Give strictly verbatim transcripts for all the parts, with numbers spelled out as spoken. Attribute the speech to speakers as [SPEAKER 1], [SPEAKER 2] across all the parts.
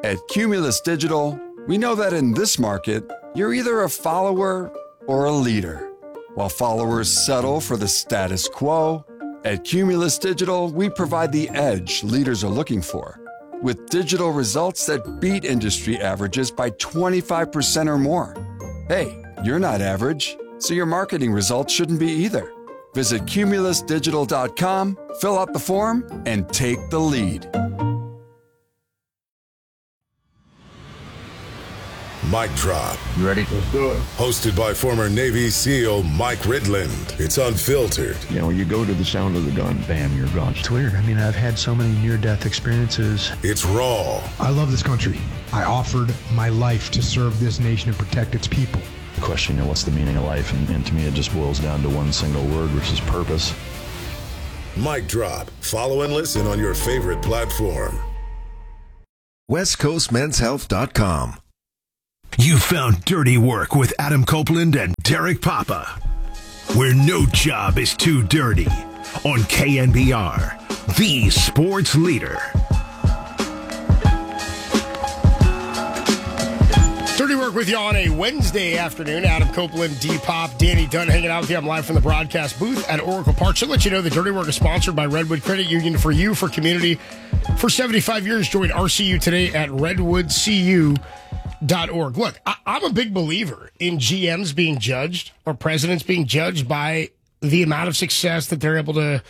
[SPEAKER 1] At Cumulus Digital, we know that in this market, you're either a follower or a leader. While followers settle for the status quo, at Cumulus Digital, we provide the edge leaders are looking for, with digital results that beat industry averages by twenty-five percent or more. Hey, you're not average, so your marketing results shouldn't be either. Visit cumulus digital dot com, fill out the form, and take the lead.
[SPEAKER 2] Mic Drop.
[SPEAKER 3] You ready?
[SPEAKER 4] Let's do it.
[SPEAKER 2] Hosted by former Navy SEAL Mike Ridland. It's unfiltered.
[SPEAKER 3] You know, you go to the sound of the gun, bam, you're gone.
[SPEAKER 5] It's weird. I mean, I've had so many near-death experiences.
[SPEAKER 2] It's raw.
[SPEAKER 6] I love this country. I offered my life to serve this nation and protect its people.
[SPEAKER 5] The question, you know, what's the meaning of life? And, and to me, it just boils down to one single word, which is purpose.
[SPEAKER 2] Mic Drop. Follow and listen on your favorite platform.
[SPEAKER 7] west coast men's health dot com.
[SPEAKER 8] You found Dirty Work with Adam Copeland and Derek Papa, where no job is too dirty, on K N B R, the sports leader.
[SPEAKER 4] Dirty Work with you on a Wednesday afternoon. Adam Copeland, D-Pop, Danny Dunn hanging out with you. I'm live from the broadcast booth at Oracle Park. Should let you know that Dirty Work is sponsored by Redwood Credit Union. For you, for community, for seventy-five years. Join R C U today at redwood c u dot org. Look, I, I'm a big believer in G Ms being judged or presidents being judged by the amount of success that they're able to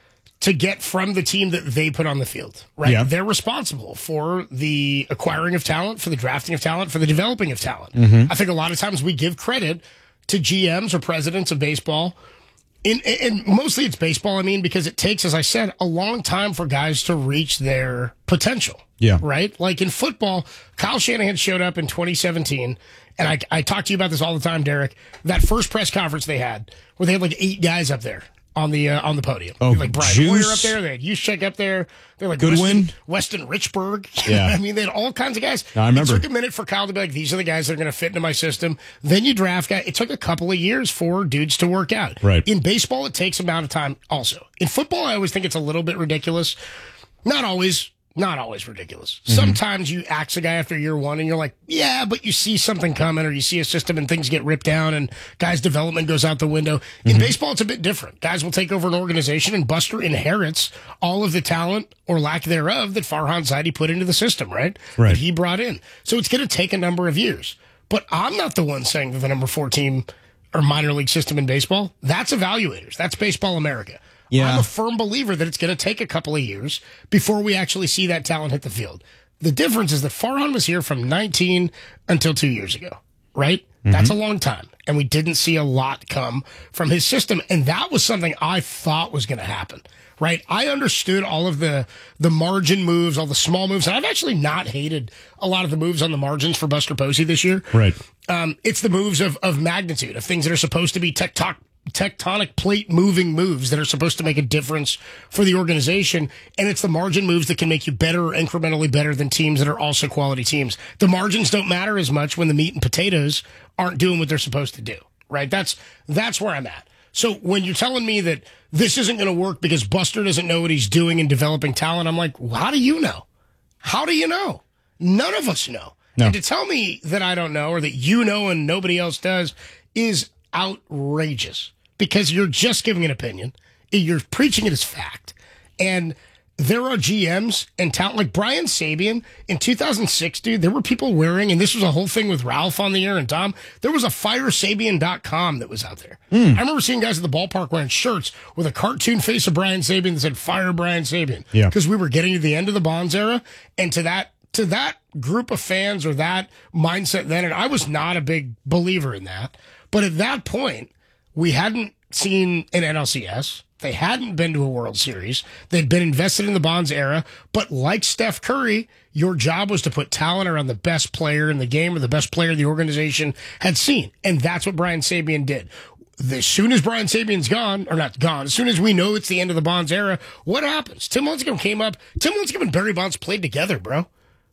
[SPEAKER 4] to get from the team that they put on the field, right?
[SPEAKER 6] Yeah.
[SPEAKER 4] They're responsible for the acquiring of talent, for the drafting of talent, for the developing of talent.
[SPEAKER 6] Mm-hmm.
[SPEAKER 4] I think a lot of times we give credit to G Ms or presidents of baseball. In, and mostly it's baseball, I mean, because it takes, as I said, a long time for guys to reach their potential.
[SPEAKER 6] Yeah.
[SPEAKER 4] Right? Like in football, Kyle Shanahan showed up in twenty seventeen, and I, I talk to you about this all the time, Derek. That first press conference they had, where they had like eight guys up there on the uh, on the podium.
[SPEAKER 6] Oh,
[SPEAKER 4] like Brian
[SPEAKER 6] Juice.
[SPEAKER 4] Hoyer up there, they had Juszczyk up there, they had like
[SPEAKER 6] Goodwin.
[SPEAKER 4] Weston, Weston Richburg.
[SPEAKER 6] Yeah.
[SPEAKER 4] I mean, they had all kinds of guys.
[SPEAKER 6] No, I remember.
[SPEAKER 4] It took a minute for Kyle to be like, these are the guys that are going to fit into my system. Then you draft guys. It took a couple of years for dudes to work out.
[SPEAKER 6] Right.
[SPEAKER 4] In baseball, it takes amount of time also. In football, I always think it's a little bit ridiculous. Not always. Not always ridiculous. Mm-hmm. Sometimes you axe a guy after year one and you're like, yeah, but you see something coming or you see a system and things get ripped down and guys' development goes out the window. In mm-hmm. baseball, it's a bit different. Guys will take over an organization and Buster inherits all of the talent or lack thereof that Farhan Zaidi put into the system, right?
[SPEAKER 6] Right.
[SPEAKER 4] That he brought in. So it's going to take a number of years. But I'm not the one saying that the number four team or minor league system in baseball, that's evaluators. That's Baseball America.
[SPEAKER 6] Yeah.
[SPEAKER 4] I'm a firm believer that it's going to take a couple of years before we actually see that talent hit the field. The difference is that Farhan was here from nineteen until two years ago, right? Mm-hmm. That's a long time. And we didn't see a lot come from his system. And that was something I thought was going to happen, right? I understood all of the, the margin moves, all the small moves. And I've actually not hated a lot of the moves on the margins for Buster Posey this year.
[SPEAKER 6] Right.
[SPEAKER 4] Um, it's the moves of, of magnitude, of things that are supposed to be tectonic. tectonic plate moving moves that are supposed to make a difference for the organization. And it's the margin moves that can make you better or incrementally better than teams that are also quality teams. The margins don't matter as much when the meat and potatoes aren't doing what they're supposed to do, right? That's, that's where I'm at. So when you're telling me that this isn't going to work because Buster doesn't know what he's doing in developing talent, I'm like, well, how do you know? How do you know? None of us know.
[SPEAKER 6] No.
[SPEAKER 4] And to tell me that I don't know or that you know and nobody else does is outrageous. Because you're just giving an opinion. You're preaching it as fact. And there are G Ms and talent like Brian Sabian in two thousand six, dude, there were people wearing, and this was a whole thing with Ralph on the air and Tom, there was a fire sabian dot com that was out there. Mm. I remember seeing guys at the ballpark wearing shirts with a cartoon face of Brian Sabian that said fire Brian Sabian.
[SPEAKER 6] Yeah.
[SPEAKER 4] Because we were getting to the end of the Bonds era, and to that to that group of fans or that mindset then, and I was not a big believer in that. But at that point, we hadn't seen an N L C S. They hadn't been to a World Series. They'd been invested in the Bonds era. But like Steph Curry, your job was to put talent around the best player in the game or the best player the organization had seen. And that's what Brian Sabian did. As soon as Brian Sabian's gone, or not gone, as soon as we know it's the end of the Bonds era, what happens? Tim Lincecum came up. Tim Lincecum and Barry Bonds played together, bro.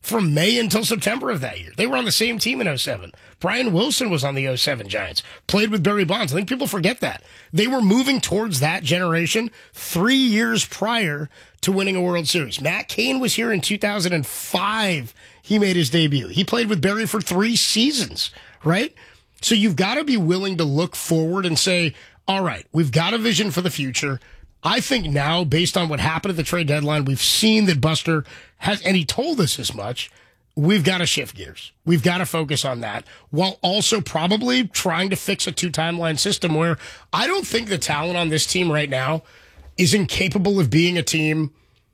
[SPEAKER 4] from May until September of that year. They were on the same team in oh seven. Brian Wilson was on the oh seven Giants, played with Barry Bonds. I think people forget that. They were moving towards that generation three years prior to winning a World Series. Matt Cain was here in two thousand five. He made his debut. He played with Barry for three seasons, right? So you've got to be willing to look forward and say, all right, we've got a vision for the future. I think now, based on what happened at the trade deadline, we've seen that Buster has, and he told us as much, we've got to shift gears. We've got to focus on that, while also probably trying to fix a two-timeline system where I don't think the talent on this team right now is incapable of being a team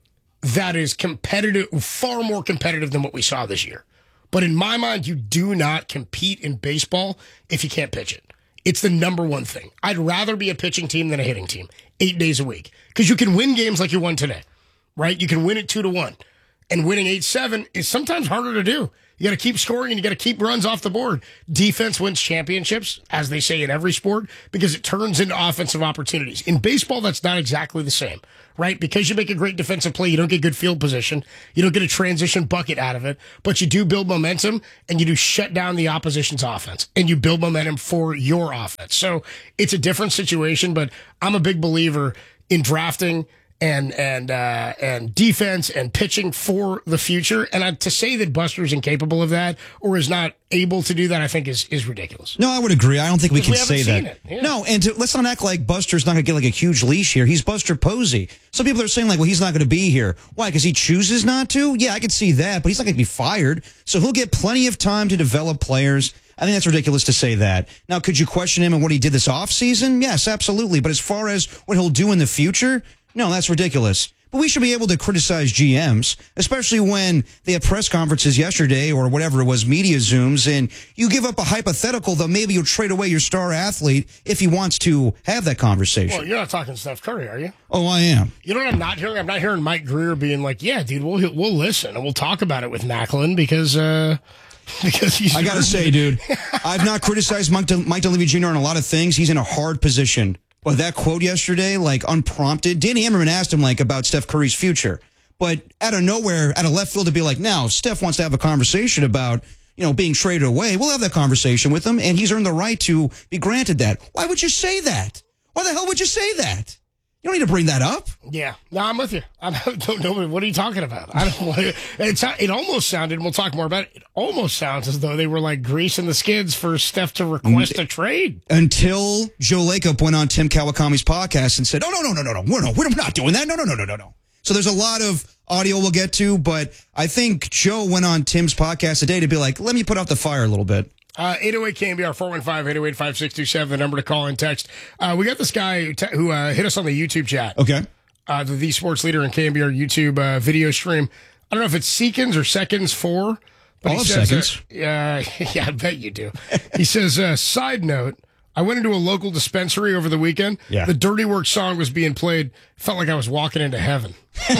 [SPEAKER 4] that is competitive, far more competitive than what we saw this year. But in my mind, you do not compete in baseball if you can't pitch it. It's the number one thing. I'd rather be a pitching team than a hitting team, eight days a week, because you can win games like you won today, right? You can win it two to one, and winning eight seven is sometimes harder to do. You got to keep scoring and you got to keep runs off the board. Defense wins championships, as they say in every sport, because it turns into offensive opportunities. In baseball, that's not exactly the same, right? Because you make a great defensive play, you don't get good field position. You don't get a transition bucket out of it, but you do build momentum and you do shut down the opposition's offense and you build momentum for your offense. So it's a different situation, but I'm a big believer in drafting and and uh, and defense and pitching for the future. And I, to say that Buster's incapable of that or is not able to do that, I think is is ridiculous.
[SPEAKER 9] No, I would agree. I don't think we can
[SPEAKER 4] we
[SPEAKER 9] say that.
[SPEAKER 4] Yeah.
[SPEAKER 9] No, and to, let's not act like Buster's not going to get like a huge leash here. He's Buster Posey. Some people are saying like, well, he's not going to be here. Why? Because he chooses not to? Yeah, I could see that, but he's not going to be fired. So he'll get plenty of time to develop players. I think that's ridiculous to say that. Now, could you question him and what he did this offseason? Yes, absolutely. But as far as what he'll do in the future, no, that's ridiculous. But we should be able to criticize G Ms, especially when they had press conferences yesterday or whatever it was, media Zooms, and you give up a hypothetical that maybe you'll trade away your star athlete if he wants to have that conversation.
[SPEAKER 4] Well, you're not talking Steph Curry, are you?
[SPEAKER 9] Oh, I am.
[SPEAKER 4] You know what I'm not hearing? I'm not hearing Mike Greer being like, yeah, dude, we'll we'll listen and we'll talk about it with Macklin because uh, because he's.
[SPEAKER 9] I got to say, dude, I've not criticized Mike, De- Mike Dunleavy Junior on a lot of things. He's in a hard position. Well, that quote yesterday, like unprompted, Danny Hammerman asked him like about Steph Curry's future, but out of nowhere, out of left field, to be like, now Steph wants to have a conversation about, you know, being traded away. We'll have that conversation with him, and he's earned the right to be granted that. Why would you say that? Why the hell would you say that? You don't need to bring that up.
[SPEAKER 4] Yeah, no, I'm with you. I don't know. What are you talking about? I don't. It's, it almost sounded. We'll talk more about it. It almost sounds as though they were like greasing the skids for Steph to request a trade.
[SPEAKER 9] Until Joe Lacob went on Tim Kawakami's podcast and said, "Oh no, no, no, no, no, we're no, we're not doing that. No, no, no, no, no, no." So there's a lot of audio we'll get to, but I think Joe went on Tim's podcast today to be like, "Let me put out the fire a little bit."
[SPEAKER 4] Uh, eight oh eight K N B R, four one five, eight oh eight, five six two seven, the number to call and text. Uh, we got this guy who, te- who uh, hit us on the YouTube chat.
[SPEAKER 9] Okay.
[SPEAKER 4] Uh, the, the Sports Leader and K N B R YouTube uh, video stream. I don't know if it's Seconds or Seconds four. But
[SPEAKER 9] All
[SPEAKER 4] he
[SPEAKER 9] of
[SPEAKER 4] says,
[SPEAKER 9] Seconds.
[SPEAKER 4] Uh, uh, yeah, I bet you do. He says, uh, side note, I went into a local dispensary over the weekend.
[SPEAKER 9] Yeah.
[SPEAKER 4] The Dirty Work song was being played. Felt like I was walking into heaven.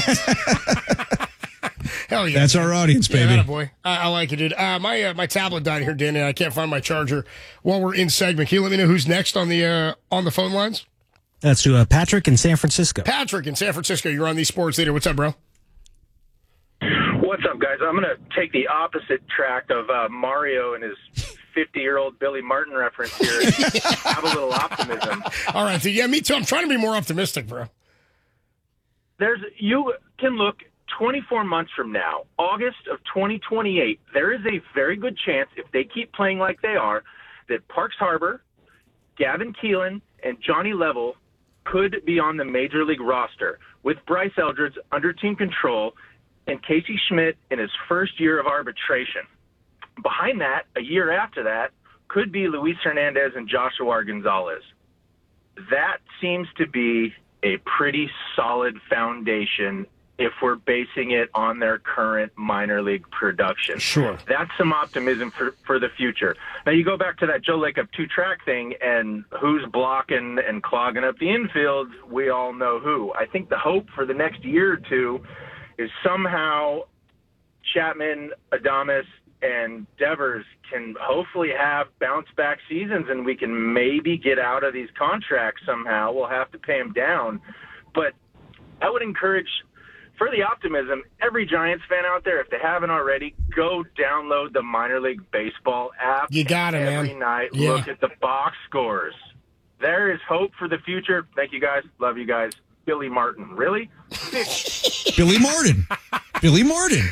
[SPEAKER 4] Hell yeah.
[SPEAKER 9] That's our audience, baby.
[SPEAKER 4] Yeah, boy. I, I like it, dude. Uh, my uh, my tablet died here, Danny. I can't find my charger while we're in segment. Can you let me know who's next on the uh, on the phone lines?
[SPEAKER 10] That's to uh, Patrick in San Francisco.
[SPEAKER 4] Patrick in San Francisco. You're on the Sports Leader. What's up, bro?
[SPEAKER 11] What's up, guys? I'm going to take the opposite track of uh, Mario and his fifty-year-old Billy Martin reference here and have a little optimism.
[SPEAKER 4] All right. So, yeah, me too. I'm trying to be more optimistic, bro.
[SPEAKER 11] There's You can look twenty-four months from now, August of twenty twenty-eight, there is a very good chance, if they keep playing like they are, that Parks Harbor, Gavin Keelan, and Johnny Level could be on the Major League roster with Bryce Eldridge under team control and Casey Schmidt in his first year of arbitration. Behind that, a year after that, could be Luis Hernandez and Joshua Gonzalez. That seems to be a pretty solid foundation if we're basing it on their current minor league production.
[SPEAKER 4] Sure.
[SPEAKER 11] That's some optimism for, for the future. Now, you go back to that Joe Lacob two-track thing, and who's blocking and clogging up the infield, we all know who. I think the hope for the next year or two is somehow Chapman, Adames, and Devers can hopefully have bounce-back seasons, and we can maybe get out of these contracts somehow. We'll have to pay them down. But I would encourage for the optimism, every Giants fan out there, if they haven't already, go download the Minor League Baseball app.
[SPEAKER 4] You got it,
[SPEAKER 11] every
[SPEAKER 4] man.
[SPEAKER 11] Every night,
[SPEAKER 4] yeah.
[SPEAKER 11] look at the box scores. There is hope for the future. Thank you, guys. Love you guys. Billy Martin. Really?
[SPEAKER 9] Billy Martin. Billy Martin.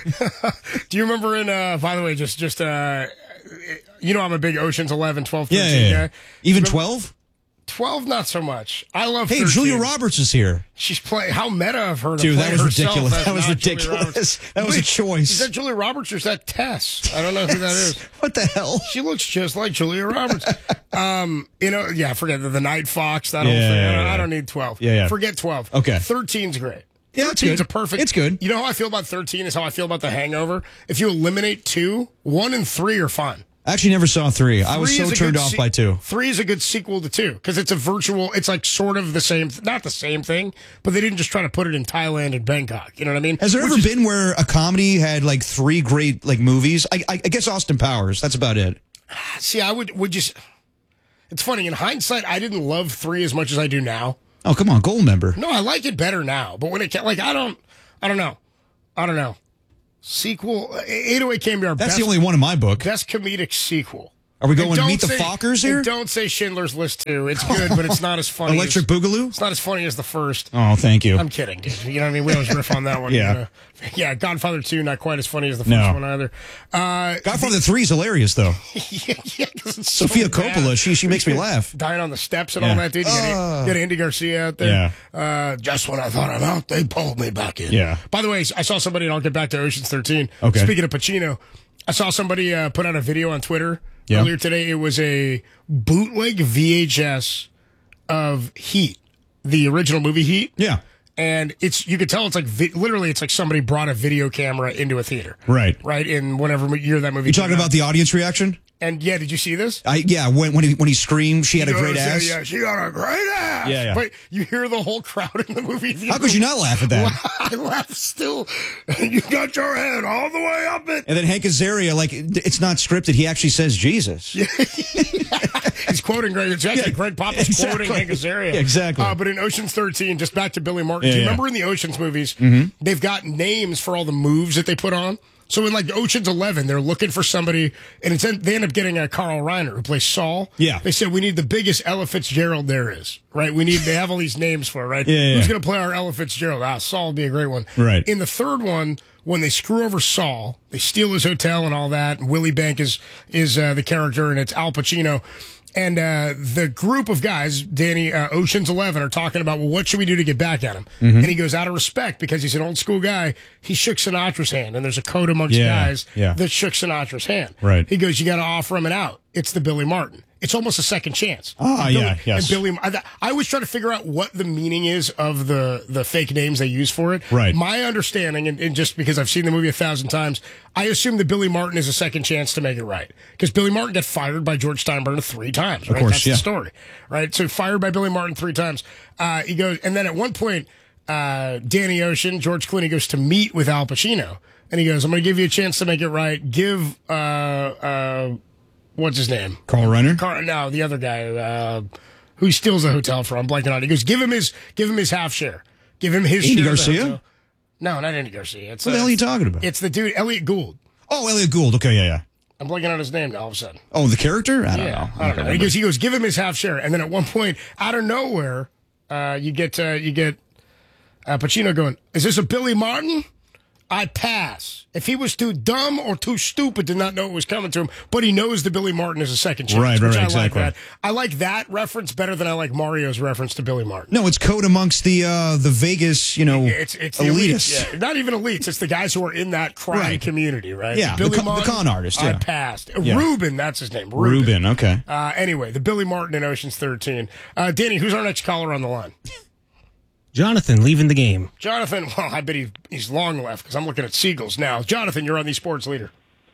[SPEAKER 4] Do you remember in, uh, by the way, just, just uh, you know I'm a big Ocean's eleven, twelve, thirteen
[SPEAKER 9] yeah, yeah, yeah.
[SPEAKER 4] guy.
[SPEAKER 9] Even twelve?
[SPEAKER 4] twelve, not so much. I love
[SPEAKER 9] Hey,
[SPEAKER 4] thirteen.
[SPEAKER 9] Julia Roberts is here.
[SPEAKER 4] She's playing. How meta of her to
[SPEAKER 9] Dude,
[SPEAKER 4] play
[SPEAKER 9] that was
[SPEAKER 4] herself
[SPEAKER 9] ridiculous.
[SPEAKER 4] as
[SPEAKER 9] That was
[SPEAKER 4] not Julia
[SPEAKER 9] ridiculous.
[SPEAKER 4] Roberts.
[SPEAKER 9] That was
[SPEAKER 4] Wait,
[SPEAKER 9] a choice.
[SPEAKER 4] Is that Julia Roberts or is that Tess? I don't know who that is.
[SPEAKER 9] What the hell?
[SPEAKER 4] She looks just like Julia Roberts. um, you know, yeah, forget the, the Night Fox, that whole
[SPEAKER 9] Yeah,
[SPEAKER 4] thing.
[SPEAKER 9] yeah,
[SPEAKER 4] I, don't,
[SPEAKER 9] yeah.
[SPEAKER 4] I don't need twelve.
[SPEAKER 9] Yeah, yeah.
[SPEAKER 4] Forget twelve.
[SPEAKER 9] Okay.
[SPEAKER 4] thirteen's great.
[SPEAKER 9] Yeah, it's
[SPEAKER 4] thirteen's
[SPEAKER 9] good.
[SPEAKER 4] a perfect.
[SPEAKER 9] It's good.
[SPEAKER 4] You know how I feel about thirteen is how I feel about The Hangover. If you eliminate two, one and three are fun.
[SPEAKER 9] I actually never saw three. I was
[SPEAKER 4] Three
[SPEAKER 9] so
[SPEAKER 4] is a
[SPEAKER 9] turned
[SPEAKER 4] good
[SPEAKER 9] off
[SPEAKER 4] se-
[SPEAKER 9] by two.
[SPEAKER 4] Three is a good sequel to two because it's a virtual. It's like sort of the same, not the same thing, but they didn't just try to put it in Thailand and Bangkok. You know what I mean?
[SPEAKER 9] Has there
[SPEAKER 4] Which
[SPEAKER 9] ever
[SPEAKER 4] is-
[SPEAKER 9] been where a comedy had like three great like movies? I, I, I guess Austin Powers. That's about it.
[SPEAKER 4] See, I would would just. It's funny in hindsight. I didn't love three as much as I do now.
[SPEAKER 9] Oh, come on, Gold member.
[SPEAKER 4] No, I like it better now. But when it ca- like I don't, I don't know, I don't know. Sequel eight oh eight K M B R.
[SPEAKER 9] That's
[SPEAKER 4] best,
[SPEAKER 9] the only one in my book.
[SPEAKER 4] best comedic sequel.
[SPEAKER 9] Are we
[SPEAKER 4] And
[SPEAKER 9] going to
[SPEAKER 4] don't
[SPEAKER 9] Meet the
[SPEAKER 4] say-
[SPEAKER 9] Fockers here?
[SPEAKER 4] and Don't say Schindler's List two. It's good, but it's not as funny.
[SPEAKER 9] Electric
[SPEAKER 4] as,
[SPEAKER 9] Boogaloo?
[SPEAKER 4] It's not as funny as the first.
[SPEAKER 9] Oh, thank you.
[SPEAKER 4] I'm kidding, dude. You know what I mean? We always riff on that one.
[SPEAKER 9] Yeah.
[SPEAKER 4] But, uh, yeah, Godfather two, not quite as funny as the first
[SPEAKER 9] No.
[SPEAKER 4] one either. Uh,
[SPEAKER 9] Godfather three is hilarious, though.
[SPEAKER 4] yeah, yeah, 'cause it's so
[SPEAKER 9] Sophia
[SPEAKER 4] bad.
[SPEAKER 9] Coppola, she she makes me laugh.
[SPEAKER 4] Dying on the steps and
[SPEAKER 9] Yeah.
[SPEAKER 4] all that, dude. You got,
[SPEAKER 9] Uh.
[SPEAKER 4] you got Andy Garcia out there. Uh, just when I thought I'm out, they pulled me back in.
[SPEAKER 9] Yeah.
[SPEAKER 4] By the way, I saw somebody, and I'll get back to Ocean's thirteen.
[SPEAKER 9] Okay.
[SPEAKER 4] Speaking of Pacino, I saw somebody uh, put out a video on Twitter
[SPEAKER 9] Yeah.
[SPEAKER 4] earlier today. It was a bootleg V H S of Heat, the original movie Heat.
[SPEAKER 9] Yeah.
[SPEAKER 4] And it's you could tell it's like vi- literally it's like somebody brought a video camera into a theater.
[SPEAKER 9] Right.
[SPEAKER 4] Right in whatever year that movie.
[SPEAKER 9] You
[SPEAKER 4] came
[SPEAKER 9] talking
[SPEAKER 4] out.
[SPEAKER 9] about the audience reaction?
[SPEAKER 4] And yeah, did you see this?
[SPEAKER 9] I yeah, when when he when he screamed, she had a
[SPEAKER 4] He
[SPEAKER 9] great
[SPEAKER 4] goes,
[SPEAKER 9] ass.
[SPEAKER 4] Yeah, yeah, she got a great ass.
[SPEAKER 9] Yeah, yeah.
[SPEAKER 4] But you hear the whole crowd in the movie.
[SPEAKER 9] How could you not laugh at that?
[SPEAKER 4] I laugh still. You got your head all the way up it.
[SPEAKER 9] And then Hank Azaria, like it's not scripted. He actually says Jesus.
[SPEAKER 4] He's quoting Greg. It's actually
[SPEAKER 9] Yeah,
[SPEAKER 4] Greg Papa's
[SPEAKER 9] exactly.
[SPEAKER 4] quoting Hank Azaria.
[SPEAKER 9] Yeah, exactly.
[SPEAKER 4] Uh, but in Ocean's thirteen, just back to Billy Martin.
[SPEAKER 9] Yeah,
[SPEAKER 4] do you
[SPEAKER 9] yeah.
[SPEAKER 4] remember in the Ocean's movies,
[SPEAKER 9] Mhm.
[SPEAKER 4] they've got names for all the moves that they put on? So in like Ocean's eleven, they're looking for somebody, and it's they end up getting a Carl Reiner who plays Saul.
[SPEAKER 9] Yeah.
[SPEAKER 4] They said we need the biggest Ella Fitzgerald there is. Right. We need. They have all these names for it. Right.
[SPEAKER 9] Yeah, yeah,
[SPEAKER 4] Who's
[SPEAKER 9] yeah.
[SPEAKER 4] going to play our Ella Fitzgerald? Ah, Saul would be a great one.
[SPEAKER 9] Right.
[SPEAKER 4] In the third one, when they screw over Saul, they steal his hotel and all that. And Willie Bank is is uh, the character, and it's Al Pacino. And uh, the group of guys, Danny, uh, Ocean's Eleven, are talking about, well, what should we do to get back at him?
[SPEAKER 9] Mhm.
[SPEAKER 4] And he goes, out of respect, because he's an old school guy, he shook Sinatra's hand. And there's a code amongst
[SPEAKER 9] Yeah,
[SPEAKER 4] guys
[SPEAKER 9] yeah.
[SPEAKER 4] that shook Sinatra's hand.
[SPEAKER 9] Right.
[SPEAKER 4] He goes, you got to offer him an out. It's the Billy Martin. It's almost a second chance.
[SPEAKER 9] Ah,
[SPEAKER 4] And Billy,
[SPEAKER 9] yeah, yes.
[SPEAKER 4] And Billy, I, I always try to figure out what the meaning is of the, the fake names they use for it.
[SPEAKER 9] Right.
[SPEAKER 4] My understanding, and, and just because I've seen the movie a thousand times, I assume that Billy Martin is a second chance to make it right. Because Billy Martin got fired by George Steinbrenner three times, right?
[SPEAKER 9] course,
[SPEAKER 4] That's
[SPEAKER 9] yeah.
[SPEAKER 4] the story, right? So fired by Billy Martin three times. Uh, he goes, and then at one point, uh, Danny Ocean, George Clooney goes to meet with Al Pacino. And he goes, I'm going to give you a chance to make it right. Give, uh, uh, what's his name?
[SPEAKER 9] Carl Reiner?
[SPEAKER 4] Car- no, the other guy uh, who he steals the hotel from. I'm blanking on it. He goes, give him his, give him his half share. Give him his
[SPEAKER 9] Andy
[SPEAKER 4] share of the
[SPEAKER 9] Garcia?
[SPEAKER 4] hotel. No, not Andy Garcia. It's,
[SPEAKER 9] What the
[SPEAKER 4] uh,
[SPEAKER 9] hell are you talking about?
[SPEAKER 4] It's the dude, Elliot Gould.
[SPEAKER 9] Oh, Elliot Gould. Okay, yeah, yeah.
[SPEAKER 4] I'm blanking on his name now all of a sudden.
[SPEAKER 9] Oh, the character? I don't
[SPEAKER 4] yeah,
[SPEAKER 9] know.
[SPEAKER 4] I don't know. He goes, he goes, give him his half share. And then at one point, out of nowhere, uh, you get, uh, you get uh, Pacino going, is this a Billy Martin? I pass. If he was too dumb or too stupid to not know it was coming to him, but he knows that Billy Martin is a second chance.
[SPEAKER 9] Right, right,
[SPEAKER 4] which
[SPEAKER 9] right,
[SPEAKER 4] I
[SPEAKER 9] exactly.
[SPEAKER 4] like that. I like that reference better than I like Mario's reference to Billy Martin.
[SPEAKER 9] No, it's code amongst the uh, the Vegas, you know,
[SPEAKER 4] It's it's the
[SPEAKER 9] elitists.
[SPEAKER 4] elites. Yeah. Not even elites. It's the guys who are in that crime
[SPEAKER 9] Right.
[SPEAKER 4] community, right?
[SPEAKER 9] Yeah,
[SPEAKER 4] Billy
[SPEAKER 9] the con- the
[SPEAKER 4] Martin,
[SPEAKER 9] con artist,
[SPEAKER 4] I
[SPEAKER 9] yeah.
[SPEAKER 4] passed.
[SPEAKER 9] Yeah.
[SPEAKER 4] Ruben, that's his name. Ruben.
[SPEAKER 9] Ruben, okay.
[SPEAKER 4] Uh, anyway, the Billy Martin in Ocean's thirteen. Uh, Danny, who's our next caller on the line?
[SPEAKER 10] Jonathan leaving the game.
[SPEAKER 4] Jonathan, well, I bet he, he's long left because I'm looking at Seagulls now. Jonathan, you're on the Sports Leader.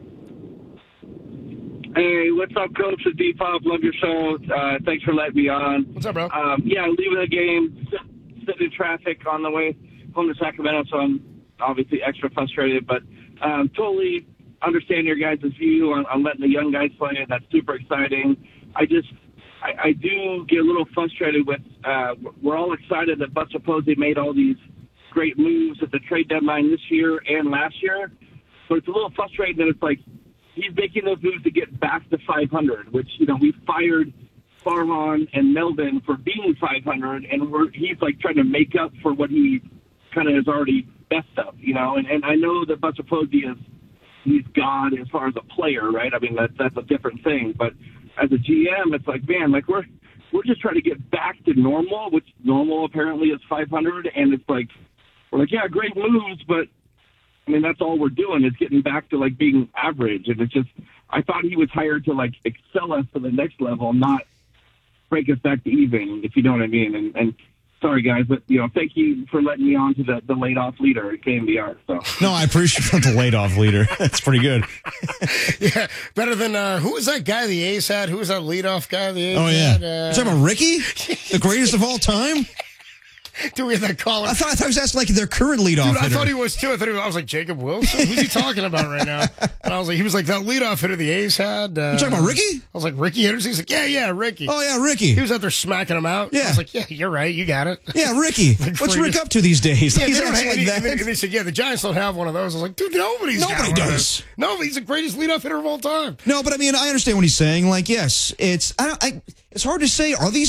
[SPEAKER 12] Hey, what's up, Coach? It's D-Pop. Love your show. Uh, thanks for letting me on.
[SPEAKER 4] What's up, bro?
[SPEAKER 12] Um, yeah, leaving the game, sitting in traffic on the way home to Sacramento, so I'm obviously extra frustrated, but um, totally understand your guys' view on, on letting the young guys play, and that's super exciting. I just, I, I do get a little frustrated with, uh, we're all excited that Buster Posey made all these great moves at the trade deadline this year and last year. So it's a little frustrating that it's like he's making those moves to get back to five hundred, which, you know, we fired Farhan and Melvin for being five hundred, and we're, he's like trying to make up for what he kind of is already best of, you know. And, and I know that Buster Posey is he's God as far as a player, right? I mean, that's that's a different thing. But as a G M, it's like, man, like we're we're just trying to get back to normal, which normal apparently is five hundred, and it's like we're like, yeah, great moves, but I mean, that's all we're doing is getting back to like being average. And it's just, I thought he was hired to like excel us to the next level, not break us back to even, if you know what I mean. And, and sorry, guys, but, you know, thank you for letting me on to the, the laid-off leader at K N B R. So.
[SPEAKER 9] No, I appreciate the laid-off leader. That's pretty good.
[SPEAKER 4] Yeah, better than, uh, who was that guy the A's had? Who was that leadoff guy the A's
[SPEAKER 9] oh, yeah.
[SPEAKER 4] had? Uh,
[SPEAKER 9] You're talking about Ricky? The greatest of all time?
[SPEAKER 4] Do we have that caller?
[SPEAKER 9] I thought, I thought he was asking like their current leadoff
[SPEAKER 4] Dude, I
[SPEAKER 9] hitter.
[SPEAKER 4] thought he was too. I thought he was, I was like, Jacob Wilson? Who's he talking about right now? And I was like, he was like, that leadoff hitter the A's had. Uh,
[SPEAKER 9] you talking about Ricky?
[SPEAKER 4] I was like, Ricky Henderson? He's like, yeah, yeah, Ricky.
[SPEAKER 9] Oh, yeah, Ricky.
[SPEAKER 4] He was out there smacking him out.
[SPEAKER 9] Yeah.
[SPEAKER 4] I was like, yeah, you're right. You got it.
[SPEAKER 9] Yeah, Ricky.
[SPEAKER 4] Like,
[SPEAKER 9] What's
[SPEAKER 4] greatest.
[SPEAKER 9] Rick up to these days?
[SPEAKER 4] Yeah,
[SPEAKER 9] He's
[SPEAKER 4] they don't
[SPEAKER 9] acting
[SPEAKER 4] have-
[SPEAKER 9] like
[SPEAKER 4] and,
[SPEAKER 9] that.
[SPEAKER 4] they, and they said, yeah, the Giants don't have one of those. I was like, dude, nobody's got
[SPEAKER 9] Nobody
[SPEAKER 4] one of
[SPEAKER 9] does.
[SPEAKER 4] those. No, he's the greatest leadoff hitter of all time.
[SPEAKER 9] No, but I mean, I understand what he's saying. Like, yes, it's I, don't, I it's hard to say. Are these